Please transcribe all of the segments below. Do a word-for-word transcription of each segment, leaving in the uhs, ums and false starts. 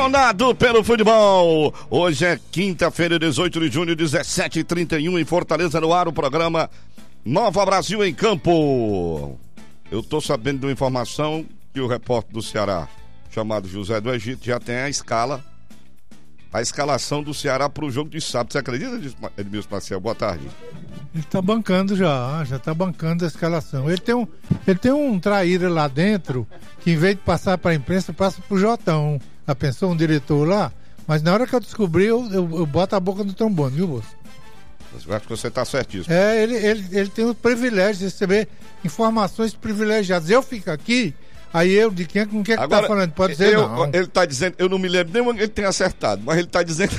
Apaixonado pelo futebol. Hoje é quinta-feira, dezoito de junho, dezessete e trinta e um, em Fortaleza, no ar, o programa Nova Brasil em Campo. Eu tô sabendo de uma informação que o repórter do Ceará, chamado José do Egito, já tem a escala, a escalação do Ceará para o jogo de sábado. Você acredita, Edmilson Maciel? Boa tarde. Ele tá bancando já, já tá bancando a escalação. Ele tem um, ele tem um traíra lá dentro, que em vez de passar para a imprensa, passa pro Jotão. Já pensou, um diretor lá? Mas na hora que eu descobri, eu, eu, eu boto a boca no trombone, viu, moço? Eu acho que você tá certíssimo. É, ele, ele, ele tem o privilégio de receber informações privilegiadas. Eu fico aqui, aí eu, de quem, com quem é que Agora, tá falando? Pode dizer eu, não. Ele tá dizendo, eu não me lembro nem onde ele tem acertado, mas ele tá dizendo...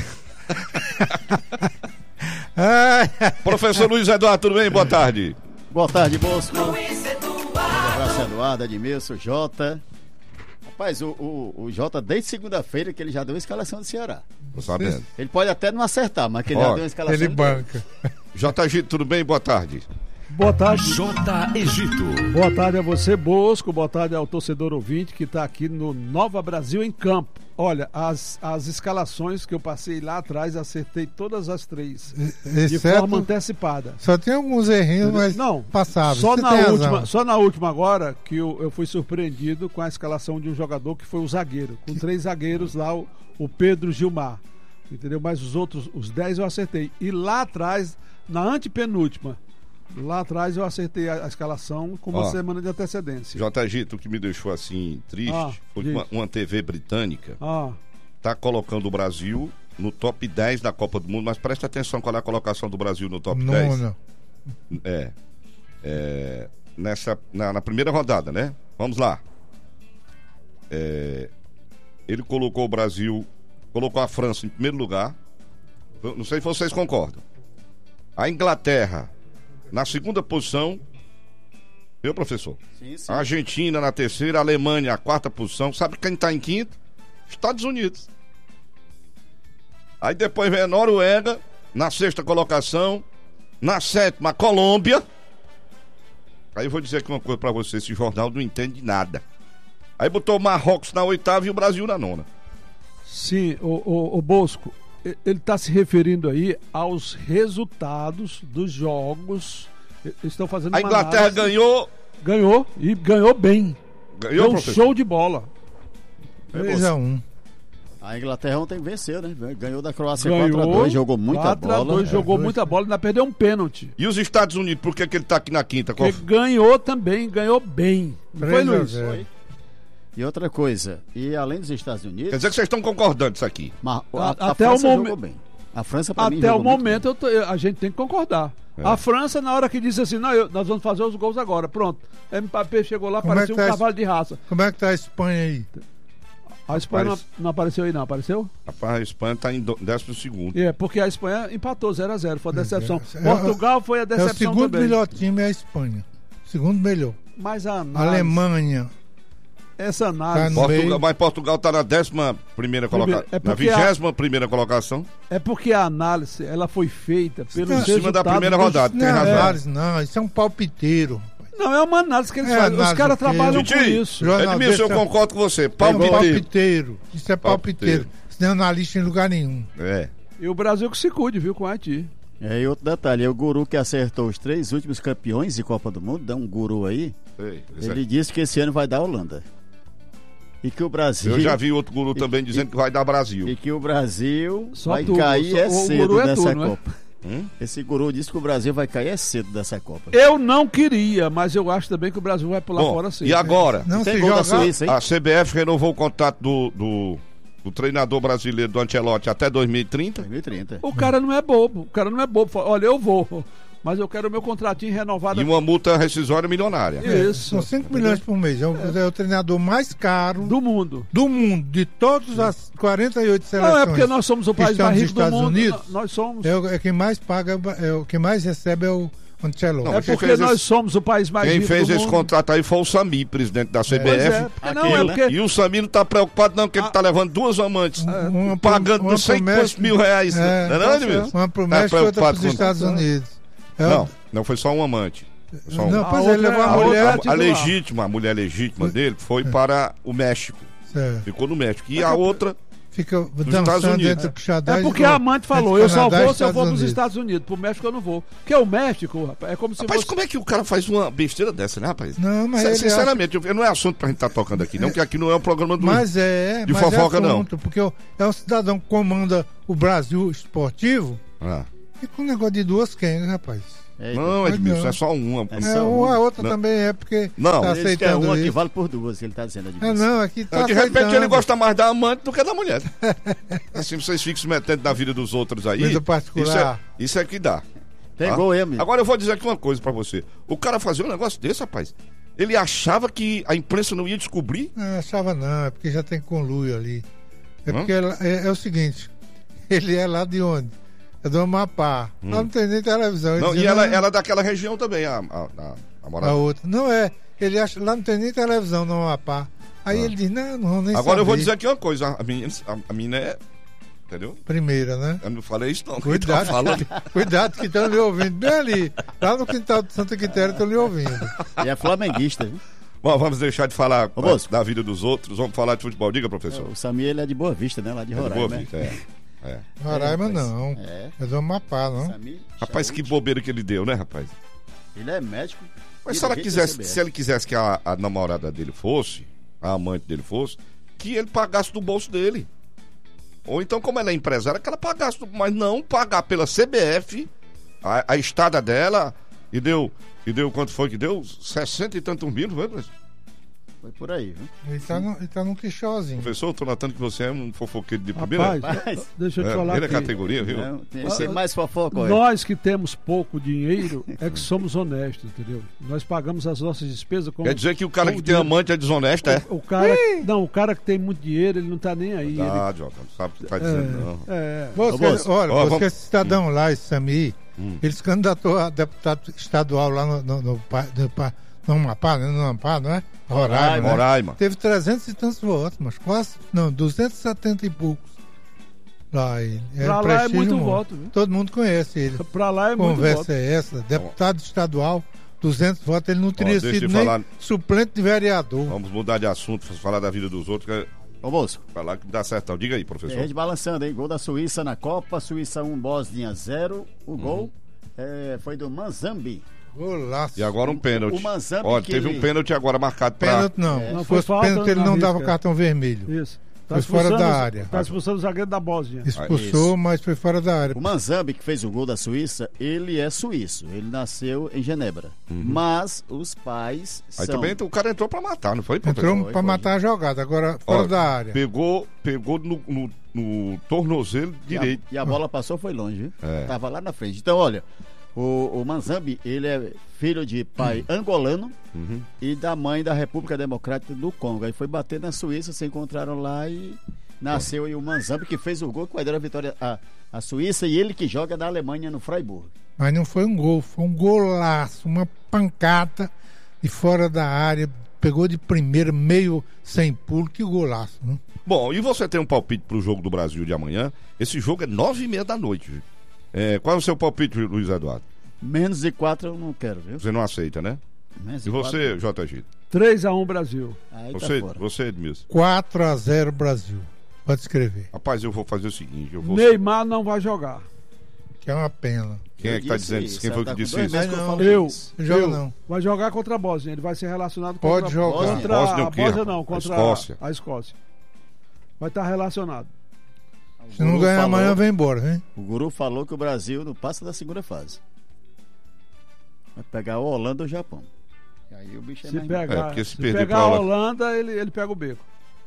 Professor Luiz Eduardo, tudo bem? Boa tarde. Boa tarde, Bosco. Luiz Eduardo. Um abraço, Eduardo, Edmilson, Jota. Rapaz, o, o, o Jota, desde segunda-feira que ele já deu a escalação do Ceará. Tô sabendo. Ele pode até não acertar, mas que ele Ó, já deu a escalação. Ele banca. J. Egito, tudo bem? Boa tarde. Boa tarde. J. Egito. Boa tarde a você, Bosco. Boa tarde ao torcedor ouvinte que está aqui no Nova Brasil em Campo. Olha, as, as escalações que eu passei lá atrás, acertei todas as três. De Exceto, forma antecipada. só tem alguns errinhos, mas Não, passáveis. Só Você na, tem última, razão. só na última agora que eu, eu fui surpreendido com a escalação de um jogador que foi o zagueiro. Com três zagueiros lá, o, o Pedro Gilmar. Entendeu? Mas os outros, os dez eu acertei. E lá atrás, na antepenúltima, lá atrás eu acertei a, a escalação com uma Ó, semana de antecedência. J. Egito, o que me deixou assim triste Ah, foi que uma, uma T V britânica Ah, tá colocando o Brasil no top dez da Copa do Mundo, mas presta atenção qual é a colocação do Brasil no top dez. Nona. É, é nessa, na, na primeira rodada, né? Vamos lá. É, ele colocou o Brasil, colocou a França em primeiro lugar. Eu não sei se vocês concordam. A Inglaterra na segunda posição. Viu, professor? Sim, sim. A Argentina na terceira, a Alemanha na quarta posição. Sabe quem está em quinto? Estados Unidos. Aí depois vem a Noruega na sexta colocação. Na sétima, a Colômbia. Aí eu vou dizer aqui uma coisa pra você: esse jornal não entende de nada. Aí botou o Marrocos na oitava e o Brasil na nona. sim, o, o, o Bosco, e- ele está se referindo aí aos resultados dos jogos. E- Eles estão fazendo A uma Inglaterra análise. ganhou. Ganhou e ganhou bem. Ganhou, Deu um professor? show de bola. três a um. A Inglaterra ontem venceu, né? Ganhou da Croácia Ganhou quatro a dois, jogou muita quatro a bola. dois, jogou É, dois. muita bola, ainda perdeu um pênalti. E os Estados Unidos, por que, que ele tá aqui na quinta? Qual... Porque ganhou também, ganhou bem. Não foi, três a Luiz? zero. Foi. E outra coisa, e além dos Estados Unidos, Quer dizer que vocês estão concordando isso aqui. ma- a, A- a até França o jogou momen- bem. A França, pra mim, Até o jogou muito momento eu tô- eu- a gente tem que concordar. É. A França, na hora que disse assim, não, eu- nós vamos fazer os gols agora, pronto. Mbappé chegou lá, Como é parecia que um tá cavalo esse- de raça. Como é que tá a Espanha aí? A Espanha não, Rapaz. não apareceu aí não, apareceu? Rapaz, a Espanha tá em do- décimo segundo. É, porque a Espanha empatou zero a zero, foi a decepção. É, é, Portugal foi a É o decepção segundo também. melhor time é a Espanha. Segundo melhor. Mas a análise, Alemanha. essa Tá análise, no Portugal, meio. mas Portugal tá na décima primeira colocação. É Na porque a- vigésima primeira colocação. é porque a análise, ela foi feita pelos Não, em cima da resultados primeira dos- rodada. Não é Tem razão. análise, não. Isso é um palpiteiro. Não, é uma análise que eles É fazem. Os análise caras que- trabalham com Didi, isso. Jornal Edmilson, eu desse é- concordo com você. É um Palpiteiro. palpiteiro. Isso é Palpiteiro. palpiteiro. Isso não é analista em lugar nenhum. É. E o Brasil que se cuide, viu, com o Haiti. É, e outro detalhe, é o guru que acertou os três últimos campeões de Copa do Mundo, dá um guru aí, Sei, ele disse que esse ano vai dar a Holanda. E que o Brasil... Eu já vi outro guru também dizendo que vai dar Brasil. E que o Brasil Só vai tu, cair só- é o cedo guru é dessa tu, não é? Copa. Hum? Esse guru disse que o Brasil vai cair é cedo dessa Copa. Eu não queria, mas eu acho também que o Brasil vai pular Bom, fora cedo. e agora? Não Tem se gol da joga. Suíça, hein? A C B F renovou o contrato do, do, do treinador brasileiro, do Ancelotti, até dois mil e trinta. dois mil e trinta. O cara não é bobo, o cara não é bobo. Fala, olha, eu vou, mas eu quero o meu contratinho renovado. E uma multa rescisória milionária. Isso. São cinco milhões por mês. É o, é o treinador mais caro do, Do mundo. mundo, de todas as quarenta e oito seleções. Não, é porque nós somos o que país estão mais nos rico do Estados mundo. Unidos. Nós- Nós somos. É, o, é quem mais paga, é o quem mais recebe é o Ancelotti. Não, É mas quem porque fez nós esse- somos o país mais Quem rico fez do esse mundo. contrato aí foi o Samir, presidente da C B F. Pois é, porque não, Aqui, é né? porque... E o Samir não tá preocupado não, que ele Ah. tá levando duas amantes, Uma- pagando uma não sei promessa- quantos mil reais. É, não é, não, Edmilson? Uma promessa Tá e outra preocupado para os com- Estados Unidos. É o- Não, não foi só um amante. Só um. Não, A pois outra ele levou é- a a outra mulher. é A, a titular. legítima, a mulher legítima dele foi para o México. Certo. Ficou no México. E a outra fica Estados dançando Unidos. dentro do xadrez. É porque e a do- amante falou, entre eu só Canadá e vou se eu for Estados para os Unidos. Estados Unidos. Pro México eu não vou. Porque o México, rapaz, é como se Rapaz, fosse... como é que o cara faz uma besteira dessa, né, rapaz? Não, mas Sin- ele Sinceramente, eu- não é assunto pra gente estar tocando aqui, não, porque aqui não é um programa do... Mas é, de mas fofoca, é não. assunto, porque o- é o cidadão que comanda o Brasil esportivo Ah. e com um negócio de duas quengas, rapaz. Eita. Não, Mas Edmilson, não. é só uma. É É, só ou uma. a outra Não. também é porque Não. tá Ele diz que é aceitando uma que isso. vale por duas, que ele tá dizendo. É, Edmilson. não, aqui tá de repente aceitando. ele gosta mais da amante do que da mulher. Assim vocês ficam se metendo na vida dos outros aí. Vida particular. Isso é, isso é que dá. Pegou tá? eu, amigo. Agora eu vou dizer aqui uma coisa pra você. O cara fazia um negócio desse, rapaz. Ele achava que a imprensa não ia descobrir. Não, achava não, é porque já tem conluio ali. É Hã? porque ela- é, é o seguinte, ele é lá de onde? É do Amapá. Lá não tem nem televisão. Ele Não, dizia, e ela, não, ela é daquela região também, a, a, a, a morada. a outra. Não é, ele acha, lá não tem nem televisão no Amapá. Aí ele diz, não, não vou nem Agora eu vou saber. dizer aqui uma coisa. A menina, a, a menina é. Entendeu? Primeira, né? Eu não falei isso, não. Cuidado, Tá falando. cuidado que estão lhe ouvindo bem ali. Lá no quintal de Santa Quitéria estão lhe ouvindo. E é flamenguista, viu? Bom, vamos deixar de falar Ô, Bosco. da vida dos outros. Vamos falar de futebol. Diga, professor. O Samir, ele é de Boa Vista, né? Lá de É de Roraima, Boa né? Vista, é. É. Roraima É, rapaz. não. É. É do Amapá, não. Samir, Rapaz, que saúde. bobeira que ele deu, né, rapaz? Ele é médico. Mas se, ela dirigente quisesse, da C B F. se ele quisesse que a, a namorada dele fosse, a amante dele fosse, que ele pagasse do bolso dele. Ou então, como ela é empresária, que ela pagasse, do- mas não pagar pela C B F a, a estada dela e deu, e deu quanto foi que deu? sessenta e tantos mil, não foi, professor? Foi por aí, viu? Ele tá, no, ele tá num quixozinho. Professor, eu tô notando que você é um fofoqueiro de primeira. Rapaz, Rapaz. deixa eu te É, falar primeira aqui. categoria, viu? Não, tem tem mais fofoca, olha. Nós que temos pouco dinheiro é que somos honestos, entendeu? Nós pagamos as nossas despesas com Quer dizer que o cara com que tem dinheiro. amante é desonesto, é? O, o cara, não, o cara que tem muito dinheiro, ele não tá nem aí. ele- Ah, Jota, não sabe o que tá dizendo, não. é, Você, Ô, Bosco, olha, ó, você, vamos- esse cidadão lá, esse Sami, Hum. ele se candidatou a deputado estadual lá no, no, no, pa- no, pa- no Amapá, né? No Amapá, não é? Roraima, né? Roraima. Teve trezentos e tantos votos, mas quase, não, duzentos e setenta e poucos. Lá ele. Pra lá é prestígio muito muito. voto, viu? Todo mundo conhece ele. pra lá é muito Conversa voto. é essa? Deputado estadual, duzentos votos, ele não teria deixa sido eu nem falar- suplente de vereador. Vamos mudar de assunto, falar da vida dos outros, que é Ô, moço, falar que dá certo. Diga aí, tem professor. gente balançando, hein? Gol da Suíça na Copa, Suíça um, Bósnia zero. O gol é, foi do Manzambi. Golaço. E agora um pênalti. O Manzambi Olha, que teve ele- um pênalti agora marcado pra... Pênalti não. É. Se Não, foi fosse falta pênalti, ele na não dava risca. cartão vermelho. Isso. Foi fora da expulsando- área. Tá expulsando o zagueiro da Bósnia. Expulsou, Isso. mas foi fora da área. O Manzambi, que fez o gol da Suíça, ele é suíço. Ele nasceu em Genebra. Mas os pais Aí são... também o cara entrou pra matar, não foi, professor? Entrou Foi, pra foi. matar a jogada, agora fora Ó, da área. Pegou, pegou no, no, no tornozelo E a, direito. e a bola passou, foi longe, viu? É. Tava lá na frente. Então, olha, o, o Manzambi, ele é filho de pai angolano Uhum. e da mãe da República Democrática do Congo. Aí foi bater na Suíça, se encontraram lá e nasceu aí o Manzambi, que fez o gol que vai dar a vitória à, à Suíça, e ele que joga na Alemanha, no Freiburg. Mas não foi um gol, foi um golaço, uma pancada de fora da área. Pegou de primeira, meio sem pulo, que golaço, né? Bom, e você tem um palpite pro jogo do Brasil de amanhã? Esse jogo é nove e meia da noite. viu? É, qual é o seu palpite, Luiz Eduardo? Menos de quatro eu não quero, viu? Você não aceita, né? Menos de E você, quatro, J G? três a um Brasil. aí tá Você, fora. você, Edmilson? quatro a zero Brasil. Pode escrever. Rapaz, eu vou fazer o seguinte, eu vou... Neymar não vai jogar. Que é uma pena. Quem é Eu que tá disse dizendo isso, isso? Quem ela foi tá que com disse dois isso? meses que eu Não. falei Eu. isso. Não joga Eu. não. Vai jogar contra a Bósnia. Ele vai ser relacionado Pode contra jogar. contra Bósnia a o quê, Bósnia rapaz? não, A contra Escócia. a, a Escócia. Vai estar relacionado. Se não Guru ganhar falou- amanhã, vem embora, hein? O Guru falou que o Brasil não passa da segunda fase. Vai pegar a Holanda ou o Japão. E aí o bicho é Se mais... É, pegar, porque se se perder pegar pra a Holanda- Holanda, ele, ele pega o beco.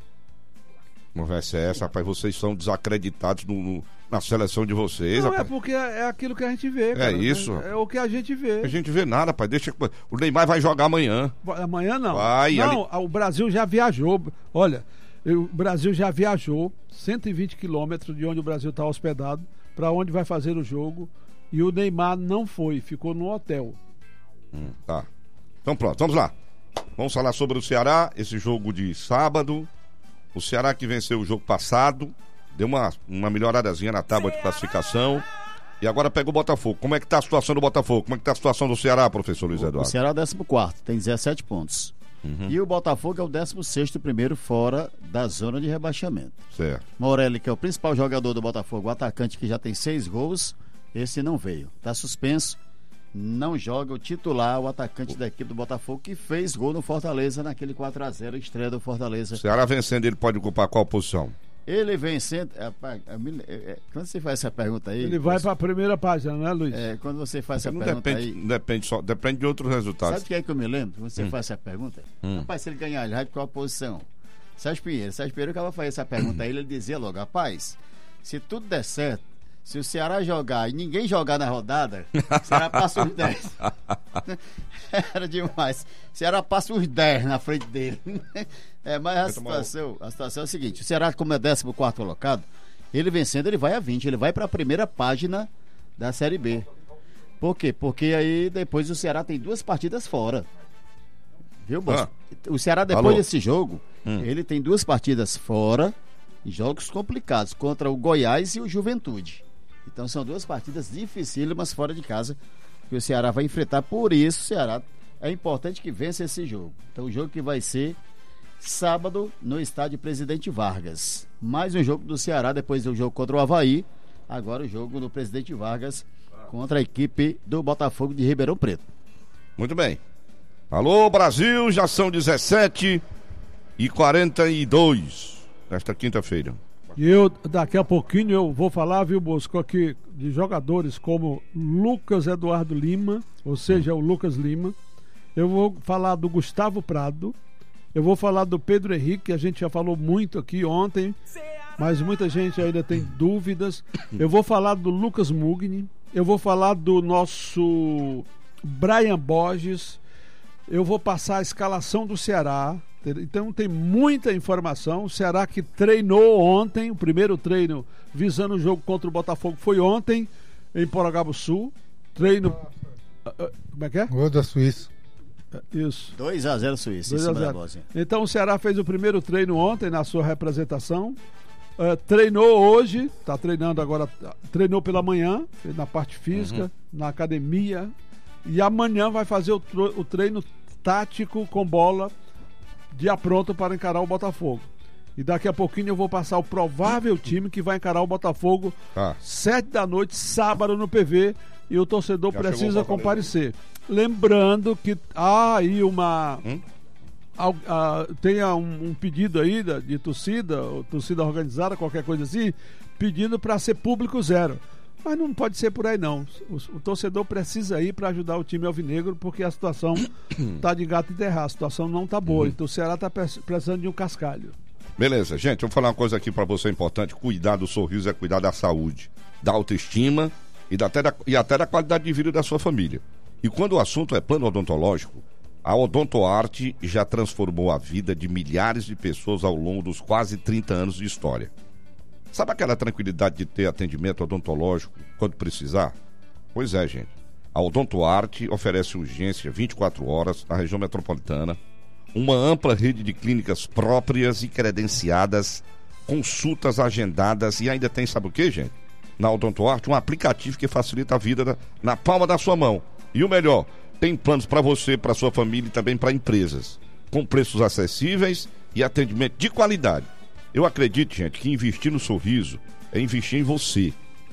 Conversa é essa, rapaz? Vocês são desacreditados no, no- na seleção de vocês, Não, é rapaz. porque é é aquilo que a gente vê. cara. isso. É, é o que a gente vê. A gente vê nada, rapaz. Deixa... O Neymar vai jogar amanhã. Amanhã não. Vai, não, o Brasil já viajou. Olha, eu- o Brasil já viajou cento e vinte quilômetros de onde o Brasil está hospedado para onde vai fazer o jogo. E o Neymar não foi, ficou no hotel. Hum, tá. Então pronto, vamos lá. Vamos falar sobre o Ceará, esse jogo de sábado. O Ceará que venceu o jogo passado, deu uma, uma melhoradazinha na tábua de classificação. E agora pega o Botafogo. Como é que tá a situação do Botafogo? Como é que tá a situação do Ceará, professor Luiz O Eduardo? Ceará é o décimo quarto, tem dezessete pontos. Uhum. E o Botafogo é o décimo sexto primeiro fora da zona de rebaixamento. Certo. Morelli, que é o principal jogador do Botafogo, o atacante que já tem seis gols, esse não veio. Está suspenso, não joga o titular, o atacante da equipe do Botafogo, que fez gol no Fortaleza naquele quatro a zero, estreia do Fortaleza. O Ceará vencendo, ele pode ocupar qual posição? Ele vencendo. É, é, é, quando você faz essa pergunta aí. Ele vai para a primeira página, né, Luiz? É, quando você faz essa não pergunta depende, aí. Não depende só, depende de outros resultados. Sabe o que é que eu me lembro? Quando você hum. faz essa pergunta? Hum. Rapaz, se ele ganhar, ele vai para qual posição? Sérgio Pinheiro. Sérgio Pinheiro, que ela faz essa pergunta aí, ele dizia logo: rapaz, se tudo der certo, se o Ceará jogar e ninguém jogar na rodada, o Ceará passa os dez. Era demais. O Ceará passa os dez na frente dele. É, mas a situação, a situação é a seguinte: o Ceará, como é décimo quarto colocado, ele vencendo, ele vai a vinte, ele vai para a primeira página da Série B. Por quê? Porque aí depois o Ceará tem duas partidas fora. Viu, Bolso? Ah. O Ceará, depois Alô? desse jogo, hum. ele tem duas partidas fora, jogos complicados, contra o Goiás e o Juventude. Então são duas partidas dificílimas fora de casa que o Ceará vai enfrentar. Por isso, o Ceará é importante que vença esse jogo. Então o jogo que vai ser sábado no estádio Presidente Vargas. Mais um jogo do Ceará depois do jogo contra o Avaí. Agora o jogo do Presidente Vargas contra a equipe do Botafogo de Ribeirão Preto. Muito bem. Alô, Brasil, já são dezessete e quarenta e dois nesta quinta-feira. E eu, daqui a pouquinho, eu vou falar, viu, Bosco, aqui de jogadores como Lucas Eduardo Lima, ou seja, o Lucas Lima. Eu vou falar do Gustavo Prado. Eu vou falar do Pedro Henrique, que a gente já falou muito aqui ontem, mas muita gente ainda tem dúvidas. Eu vou falar do Lucas Mugni. Eu vou falar do nosso Brian Borges. Eu vou passar a escalação do Ceará. Então tem muita informação. O Ceará que treinou ontem, o primeiro treino visando o jogo contra o Botafogo foi ontem em Porangabuçu. Treino. Como é que é? Gol da Suíça. Isso. dois a zero Suíça em cima da Bósnia. Então o Ceará fez o primeiro treino ontem na sua representação. Uh, treinou hoje, está treinando agora, treinou pela manhã, na parte física, uhum. na academia. E amanhã vai fazer o, o treino tático com bola, dia pronto para encarar o Botafogo. E daqui a pouquinho eu vou passar o provável time que vai encarar o Botafogo ah. sete da noite, sábado no P V, e o torcedor Já precisa comparecer. Lembrando que há aí uma... Hum? há, há, tem um, um pedido aí da, de torcida, ou torcida organizada, qualquer coisa assim, pedindo para ser público zero. Mas não pode ser por aí não. O, o torcedor precisa ir para ajudar o time alvinegro, porque a situação tá de gato enterrar, a situação não tá boa. Uhum. Então o Ceará tá precisando de um cascalho. Beleza, gente, vou falar uma coisa aqui para você importante: cuidar do sorriso é cuidar da saúde, da autoestima e, da, até da, e até da qualidade de vida da sua família. E quando o assunto é plano odontológico, a Odontoarte já transformou a vida de milhares de pessoas ao longo dos quase trinta anos de história. Sabe aquela tranquilidade de ter atendimento odontológico quando precisar? Pois é, gente. A Odontoarte oferece urgência vinte e quatro horas na região metropolitana, uma ampla rede de clínicas próprias e credenciadas, consultas agendadas e ainda tem, sabe o que, gente? Na Odontoarte, um aplicativo que facilita a vida na, na palma da sua mão. E o melhor, tem planos para você, para sua família e também para empresas, com preços acessíveis e atendimento de qualidade. Eu acredito, gente, que investir no sorriso é investir em você.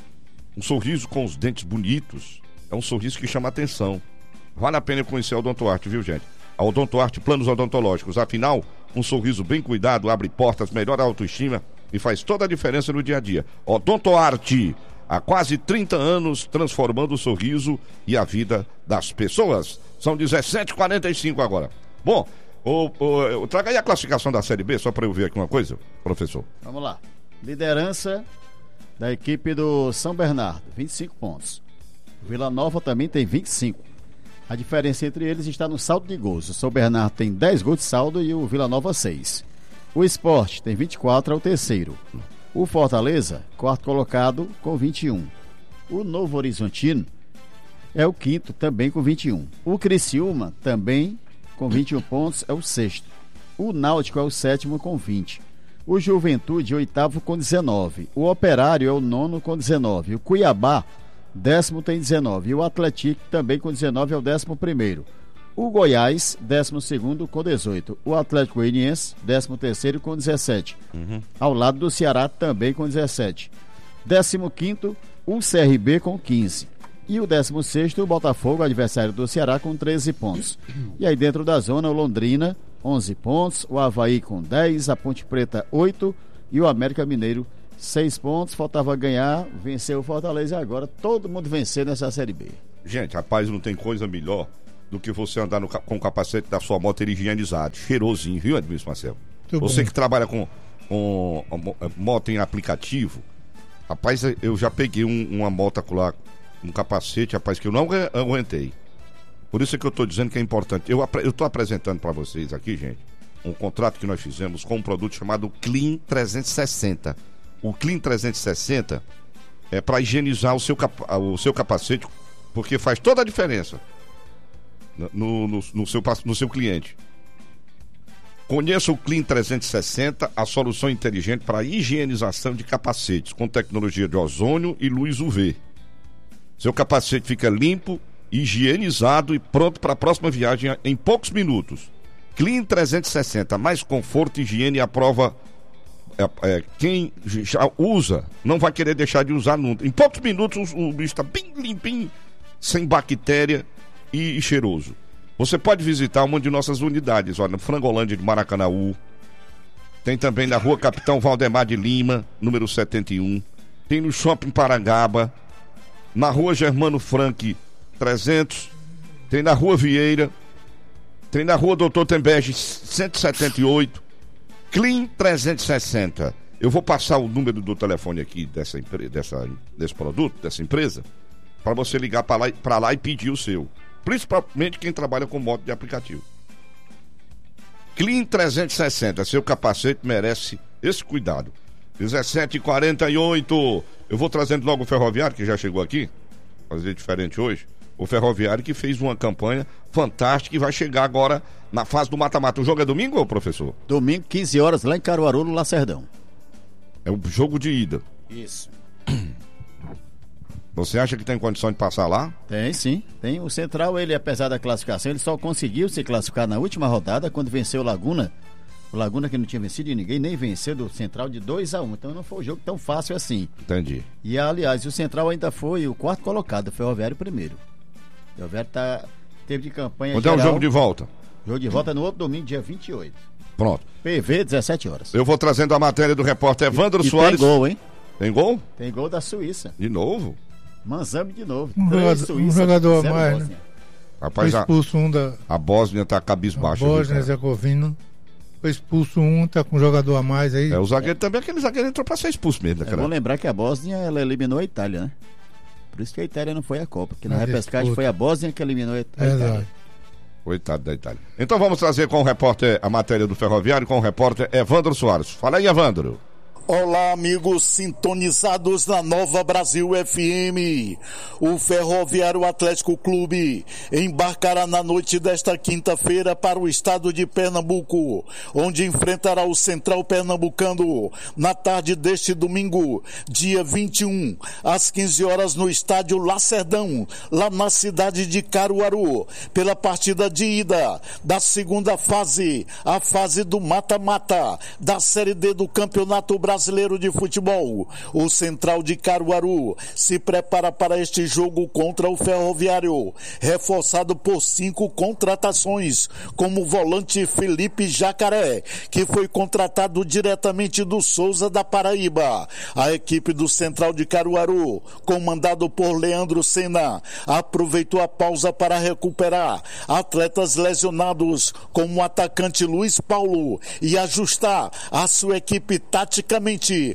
Um sorriso com os dentes bonitos é um sorriso que chama atenção. Vale a pena conhecer a Odontoarte, viu, gente? A Odontoarte Planos Odontológicos. Afinal, um sorriso bem cuidado abre portas, melhora a autoestima e faz toda a diferença no dia a dia. Odontoarte, há quase trinta anos, transformando o sorriso e a vida das pessoas. São dezessete e quarenta e cinco agora. Bom... O, o, traga aí a classificação da Série B, só para eu ver aqui uma coisa, professor. Vamos lá. Liderança da equipe do São Bernardo, vinte e cinco pontos. Vila Nova também tem vinte e cinco. A diferença entre eles está no saldo de gols. O São Bernardo tem dez gols de saldo e o Vila Nova seis. O Sport tem vinte e quatro, é o terceiro. O Fortaleza, quarto colocado, com vinte e um. O Novo Horizontino é o quinto, também com vinte e um. O Criciúma, também com vinte e um pontos, é o sexto. O Náutico é o sétimo com vinte. O Juventude, oitavo com dezenove. O Operário é o nono com dezenove. O Cuiabá, décimo, tem dezenove. E o Atlético, também com dezenove, é o décimo primeiro. O Goiás, décimo segundo com dezoito. O Atlético Goianiense, décimo terceiro com dezessete. Uhum. Ao lado do Ceará, também com dezessete. décimo quinto, o C R B com quinze. E o décimo sexto, o Botafogo, adversário do Ceará, com treze pontos. E aí dentro da zona, o Londrina, onze pontos. O Avaí com dez, a Ponte Preta, oito. E o América Mineiro, seis pontos. Faltava ganhar, venceu o Fortaleza e agora todo mundo venceu nessa Série B. Gente, rapaz, não tem coisa melhor do que você andar no, com o capacete da sua moto higienizado, cheirosinho, viu, Edmilson Marcelo? Muito Você bom. que trabalha com, com a, a moto em aplicativo, rapaz, eu já peguei um, uma moto lá, um capacete, rapaz, que eu não aguentei. Por isso é que eu estou dizendo que é importante. Eu estou apresentando para vocês aqui, gente, um contrato que nós fizemos com um produto chamado Clean trezentos e sessenta. O Clean trezentos e sessenta é para higienizar o seu, capa, o seu capacete, porque faz toda a diferença no, no, no, seu, no seu cliente. Conheça o Clean trezentos e sessenta, a solução inteligente para a higienização de capacetes com tecnologia de ozônio e luz U V. Seu capacete fica limpo, higienizado e pronto para a próxima viagem em poucos minutos. Clean trezentos e sessenta, mais conforto, higiene e a prova. É, é, quem já usa não vai querer deixar de usar nunca. Em poucos minutos o, o bicho está bem limpinho, sem bactéria e, e cheiroso. Você pode visitar uma de nossas unidades, olha, na Frangolândia de Maracanaú. Tem também na rua Capitão Valdemar de Lima, número setenta e um. Tem no Shopping Parangaba, na rua Germano Frank trezentos. Tem na rua Vieira. Tem na rua Doutor Tembege cento e setenta e oito. Clean trezentos e sessenta. Eu vou passar o número do telefone aqui dessa, dessa, desse produto, dessa empresa, para você ligar para lá, para lá e pedir o seu. Principalmente quem trabalha com moto de aplicativo. Clean trezentos e sessenta, seu capacete merece esse cuidado. dezessete e quarenta e oito. Eu vou trazendo logo o Ferroviário, que já chegou aqui, fazer diferente hoje. O Ferroviário que fez uma campanha fantástica e vai chegar agora na fase do mata-mata. O jogo é domingo, ou professor? Domingo, quinze horas, lá em Caruaru, no Lacerdão. É o jogo de ida. Isso. Você acha que tem condição de passar lá? Tem sim, tem. O Central, ele apesar da classificação, ele só conseguiu se classificar na última rodada quando venceu o Laguna. O Laguna que não tinha vencido de ninguém, nem venceu do Central de dois a um. Então não foi um jogo tão fácil assim. Entendi. E aliás, o Central ainda foi o quarto colocado, o Ferroviário primeiro. O Ferroviário tá, teve de campanha Quando geral. é o jogo de volta? Jogo de volta no outro domingo, dia vinte e oito. Pronto. P V, dezessete horas. Eu vou trazendo a matéria do repórter Evandro e Soares. Tem gol, hein? Tem gol? Tem gol da Suíça. De novo? Manzambi de novo. Um Três jogador, Suíça, um jogador a zero mais, Bósnia. né? Rapaz, Foi a, expulso um da a Bósnia tá cabisbaixa. viu, Bósnia cara? Herzegovina. Foi expulso um, tá com um jogador a mais aí. É, o zagueiro também, aquele zagueiro entrou pra ser expulso mesmo, né, É cara? bom lembrar que a Bósnia, ela eliminou a Itália, né? Por isso que a Itália não foi à Copa, porque na Mas repescagem disputa. foi a Bósnia que eliminou a Itália. Verdade. Coitado da Itália. Então vamos trazer com o repórter a matéria do Ferroviário, com o repórter Evandro Soares. Fala aí, Evandro. Olá, amigos sintonizados na Nova Brasil F M. O Ferroviário Atlético Clube embarcará na noite desta quinta-feira para o estado de Pernambuco, onde enfrentará o Central Pernambucano na tarde deste domingo, dia vinte e um, às quinze horas no estádio Lacerdão, lá na cidade de Caruaru, pela partida de ida da segunda fase, a fase do mata-mata da Série D do Campeonato Brasileiro Brasileiro de Futebol. O Central de Caruaru se prepara para este jogo contra o Ferroviário, reforçado por cinco contratações, como o volante Felipe Jacaré, que foi contratado diretamente do Souza da Paraíba. A equipe do Central de Caruaru, comandado por Leandro Senna, aproveitou a pausa para recuperar atletas lesionados, como o atacante Luiz Paulo, e ajustar a sua equipe taticamente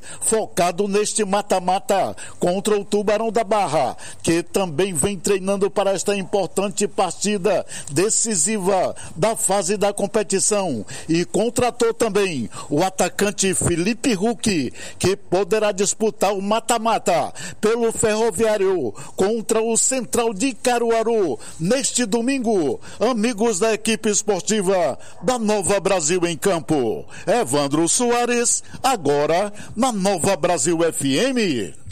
focado neste mata-mata contra o Tubarão da Barra, que também vem treinando para esta importante partida decisiva da fase da competição, e contratou também o atacante Felipe Huck, que poderá disputar o mata-mata pelo Ferroviário contra o Central de Caruaru neste domingo. Amigos da equipe esportiva da Nova Brasil em Campo, Evandro Soares, agora na Nova Brasil F M.